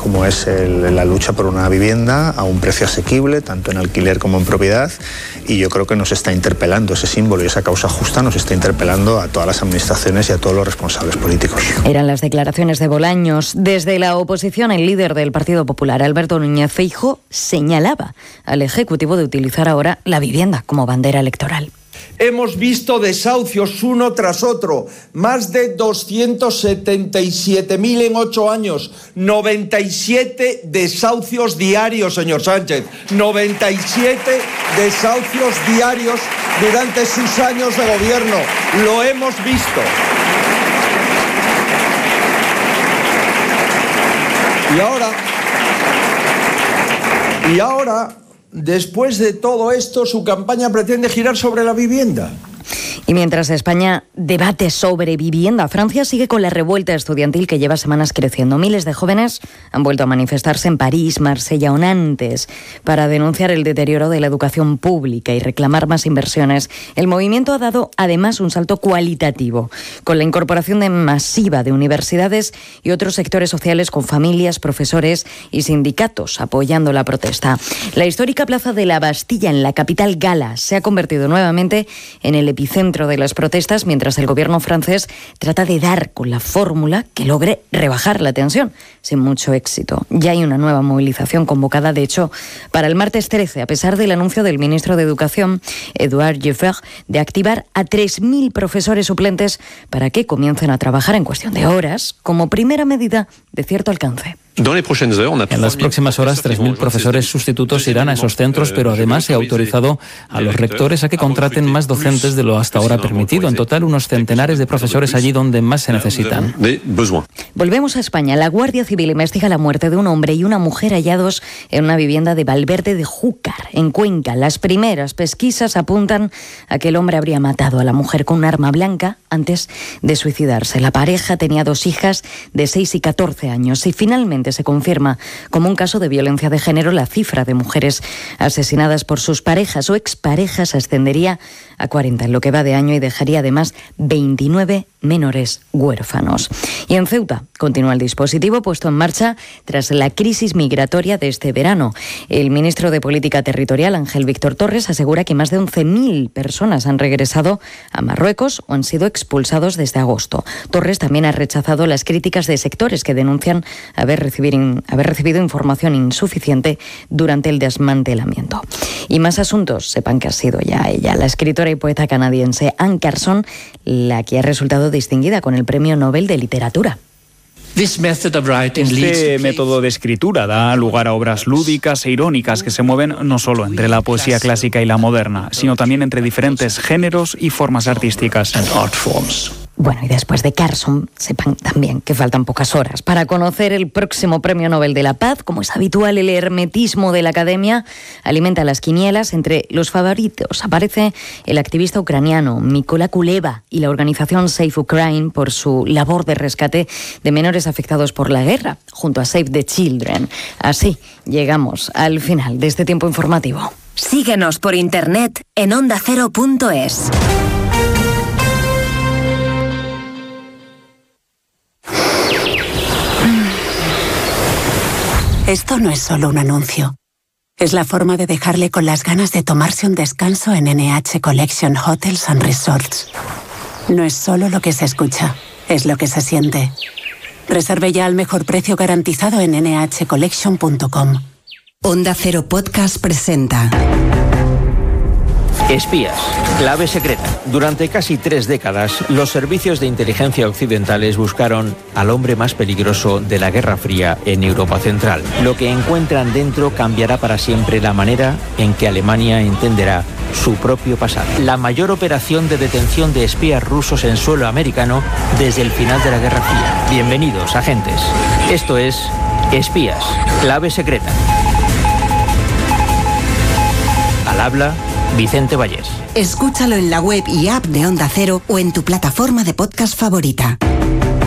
como es la lucha por una vivienda a un precio asequible, tanto en alquiler como en propiedad, y yo creo que nos está interpelando ese símbolo y esa causa justa, nos está interpelando a todas las administraciones y a todos los responsables políticos. Eran las declaraciones de Bolaños. Desde la oposición, el líder del Partido Popular, Alberto Núñez Feijóo, señalaba al Ejecutivo de utilizar ahora la vivienda como bandera electoral. Hemos visto desahucios uno tras otro, más de 277.000 en 8 años, 97 desahucios diarios, señor Sánchez, 97 desahucios diarios durante sus años de gobierno, lo hemos visto. Y ahora, después de todo esto, su campaña pretende girar sobre la vivienda. Y mientras España debate sobre vivienda, Francia sigue con la revuelta estudiantil que lleva semanas creciendo. Miles de jóvenes han vuelto a manifestarse en París, Marsella o Nantes para denunciar el deterioro de la educación pública y reclamar más inversiones. El movimiento ha dado además un salto cualitativo, con la incorporación masiva de universidades y otros sectores sociales con familias, profesores y sindicatos apoyando la protesta. La histórica plaza de la Bastilla en la capital gala se ha convertido nuevamente en el epicentro de las protestas, mientras el gobierno francés trata de dar con la fórmula que logre rebajar la tensión, sin mucho éxito. Ya hay una nueva movilización convocada, de hecho, para el martes 13, a pesar del anuncio del ministro de Educación, Édouard Geffer, de activar a 3.000 profesores suplentes para que comiencen a trabajar en cuestión de horas, como primera medida de cierto alcance. En las próximas horas, 3.000 profesores sustitutos irán a esos centros, pero además se ha autorizado a los rectores a que contraten más docentes de lo hasta ahora permitido. En total, unos centenares de profesores allí donde más se necesitan. Volvemos a España. La Guardia Civil investiga la muerte de un hombre y una mujer hallados en una vivienda de Valverde de Júcar, en Cuenca. Las primeras pesquisas apuntan a que el hombre habría matado a la mujer con un arma blanca antes de suicidarse. La pareja tenía 2 hijas de 6 y 14 años y finalmente se confirma como un caso de violencia de género. La cifra de mujeres asesinadas por sus parejas o exparejas ascendería a 40 en lo que va de año y dejaría además 29 menores huérfanos. Y en Ceuta continúa el dispositivo puesto en marcha tras la crisis migratoria de este verano. El ministro de Política Territorial, Ángel Víctor Torres, asegura que más de 11.000 personas han regresado a Marruecos o han sido expulsados desde agosto. Torres también ha rechazado las críticas de sectores que denuncian haber recibido información insuficiente durante el desmantelamiento. Y más asuntos, sepan que ha sido ya ella, la escritora y poeta canadiense Anne Carson, la que ha resultado distinguida con el Premio Nobel de Literatura. Este método de escritura da lugar a obras lúdicas e irónicas que se mueven no solo entre la poesía clásica y la moderna, sino también entre diferentes géneros y formas artísticas. Bueno, y después de Carson, sepan también que faltan pocas horas para conocer el próximo Premio Nobel de la Paz. Como es habitual, el hermetismo de la Academia alimenta las quinielas. Entre los favoritos aparece el activista ucraniano Mykola Kuleba y la organización Save Ukraine por su labor de rescate de menores afectados por la guerra, junto a Save the Children. Así llegamos al final de este tiempo informativo. Síguenos por internet en ondacero.es. Esto no es solo un anuncio. Es la forma de dejarle con las ganas de tomarse un descanso en NH Collection Hotels and Resorts. No es solo lo que se escucha, es lo que se siente. Reserve ya al mejor precio garantizado en nhcollection.com. Onda Cero Podcast presenta Espías, clave secreta. Durante casi 3 décadas, los servicios de inteligencia occidentales buscaron al hombre más peligroso de la Guerra Fría en Europa Central. Lo que encuentran dentro cambiará para siempre la manera en que Alemania entenderá su propio pasado. La mayor operación de detención de espías rusos en suelo americano desde el final de la Guerra Fría. Bienvenidos, agentes. Esto es Espías, clave secreta. Al habla Vicente Vallés. Escúchalo en la web y app de Onda Cero o en tu plataforma de podcast favorita.